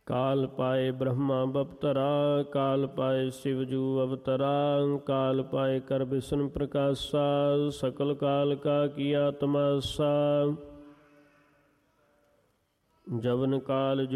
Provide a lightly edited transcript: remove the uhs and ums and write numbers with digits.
ਕਾਲ ਪਾਏ ਬ੍ਰਹਮਾ ਬਪਤਰਾ, ਕਾਲ ਪਾਏ ਸਿਵ ਜੂ ਅਵਤਰਾ, ਕਾਲ ਪਾਏ ਕਰ ਬਿਸ਼ਨ ਪ੍ਰਕਾਸ਼ਾ, ਸਕਲ ਕਾਲ ਕਾ ਕੀਆ ਤਮਾਸਾ। ਜਵਨ ਕਾਲ